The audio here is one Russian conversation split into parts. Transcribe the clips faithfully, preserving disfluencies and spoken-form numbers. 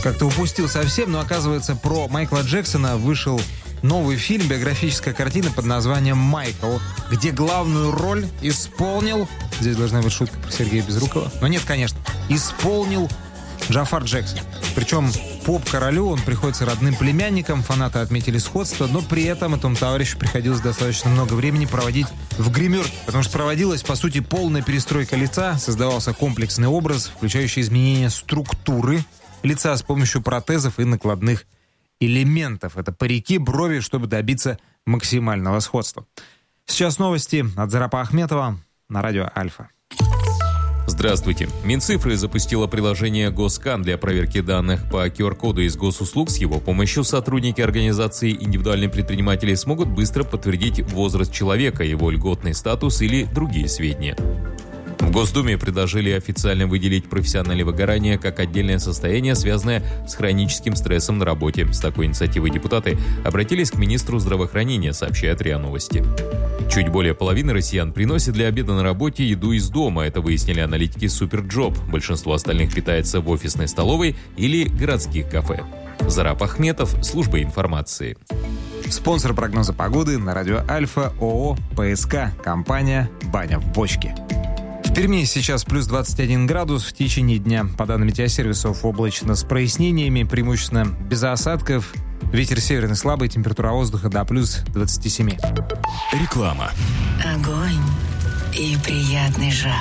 как-то упустил совсем, но оказывается, про Майкла Джексона вышел новый фильм, биографическая картина под названием «Майкл», где главную роль исполнил... Здесь должна быть шутка про Сергея Безрукова. Но нет, конечно. Исполнил Джафар Джексон. Причем поп-королю он приходится родным племянником, фанаты отметили сходство, но при этом этому товарищу приходилось достаточно много времени проводить в гримерке, потому что проводилась, по сути, полная перестройка лица, создавался комплексный образ, включающий изменение структуры лица с помощью протезов и накладных элементов. Это парики, брови, чтобы добиться максимального сходства. Сейчас новости от Зарапа Ахметова на радио Альфа. Здравствуйте. Минцифры запустила приложение «Госкан» для проверки данных по ку ар-коду из госуслуг. С его помощью сотрудники организации «Индивидуальные предприниматели» смогут быстро подтвердить возраст человека, его льготный статус или другие сведения. В Госдуме предложили официально выделить профессиональное выгорание как отдельное состояние, связанное с хроническим стрессом на работе. С такой инициативой депутаты обратились к министру здравоохранения, сообщает РИА Новости. Чуть более половины россиян приносят для обеда на работе еду из дома. Это выяснили аналитики Суперджоп. Большинство остальных питается в офисной столовой или городских кафе. Зарап Ахметов, служба информации. Спонсор прогноза погоды на радио Альфа ООО «ПСК», компания «Баня в бочке». В Перми сейчас плюс двадцать один градус в течение дня. По данным метеосервисов, облачно с прояснениями, преимущественно без осадков. Ветер северный слабый, температура воздуха до плюс двадцать семь. Реклама. Огонь и приятный жар.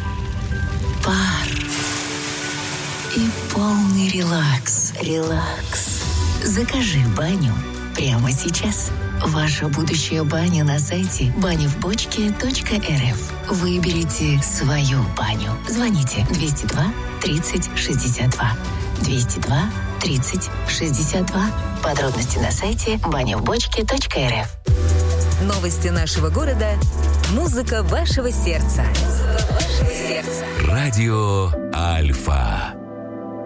Пар и полный релакс. Релакс. Закажи баню прямо сейчас. Ваша будущая баня на сайте баня в бочке точка эр эф. Выберите свою баню. Звоните двести два тридцать шестьдесят два. двести два тридцать шестьдесят два. Подробности на сайте баня в бочке точка эр эф. Новости нашего города. Музыка вашего сердца. Музыка вашего сердца. Радио Альфа.